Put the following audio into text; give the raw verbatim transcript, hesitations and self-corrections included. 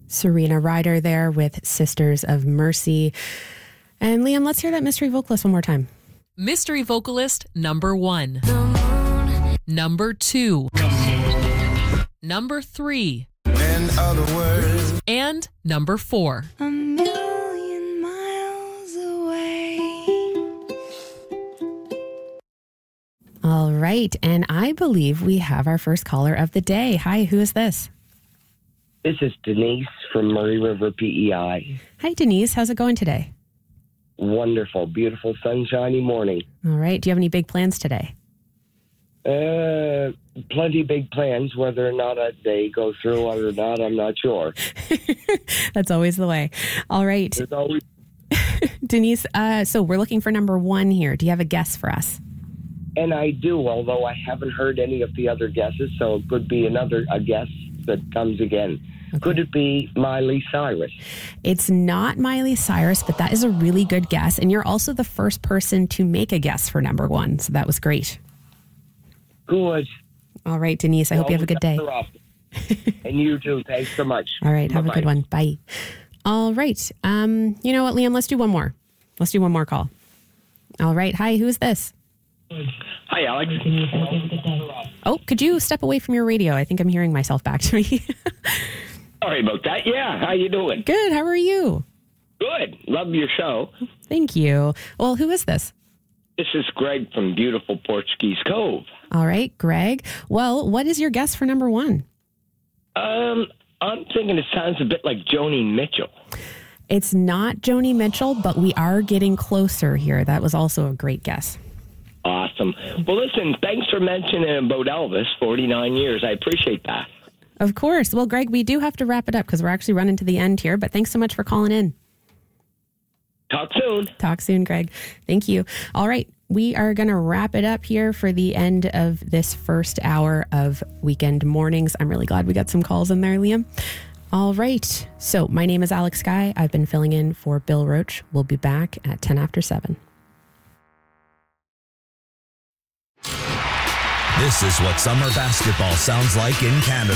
Serena Ryder there with Sisters of Mercy. And Liam, let's hear that mystery vocalist one more time. Mystery vocalist number one. Number two. Number three. In other words. And number four. A million miles away. All right. And I believe we have our first caller of the day. Hi, who is this? This is Denise from Murray River, P E I. Hi, Denise. How's it going today? Wonderful, beautiful, sunshiny morning. All right. Do you have any big plans today? Uh, plenty big plans. Whether or not they go through or not, I'm not sure. That's always the way. All right. There's always... Denise, uh, so we're looking for number one here. Do you have a guess for us? And I do, although I haven't heard any of the other guesses, so it could be another a guess that comes again. Okay. Could it be Miley Cyrus? It's not Miley Cyrus, but that is a really good guess. And you're also the first person to make a guess for number one. So that was great. Good. All right, Denise, I well, hope you have a good day. And you too. Thanks so much. All right, have Bye-bye. a good one. Bye. All right. Um, you know what, Liam? Let's do one more. Let's do one more call. All right. Hi, who is this? Hi, Alex. Oh, could you step away from your radio? I think I'm hearing myself back to me. Sorry about that. Yeah, how you doing? Good. How are you? Good. Love your show. Thank you. Well, who is this? This is Greg from beautiful Portuguese Cove. All right, Greg. Well, what is your guess for number one? Um, I'm thinking it sounds a bit like Joni Mitchell. It's not Joni Mitchell, but we are getting closer here. That was also a great guess. Awesome. Well, listen, thanks for mentioning about Elvis, forty-nine years. I appreciate that. Of course. Well, Greg, we do have to wrap it up because we're actually running to the end here, but thanks so much for calling in. Talk soon. Talk soon, Greg. Thank you. All right. We are going to wrap it up here for the end of this first hour of Weekend Mornings. I'm really glad we got some calls in there, Liam. All right. So my name is Alex Sky. I've been filling in for Bill Roach. We'll be back at ten after seven. This is what summer basketball sounds like in Canada.